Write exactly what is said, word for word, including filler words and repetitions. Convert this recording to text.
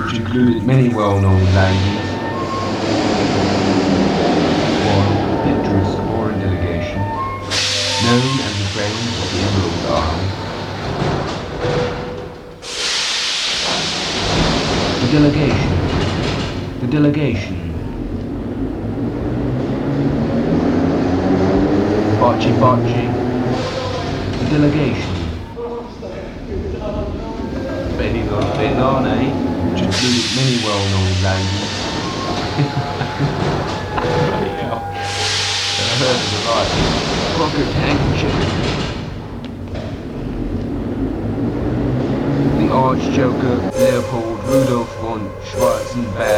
which included many well-known ladies, royal, picturesque foreign delegation, known as the Friends of the Emerald Isle. The delegation. The delegation. Bocce bocce. The delegation. Benny non Benone, which included many well-known ladies. Bloody hell. And I heard of the like pocket handkerchief. The arch joker Leopold Rudolf von Schwarzenberg.